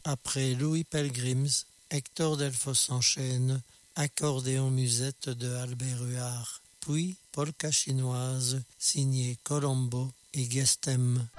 Après Louis Pelgrims, Hector Delfos enchaîne, accordéon musette de Albert Huard, puis polka chinoise signée Colombo et Gestem.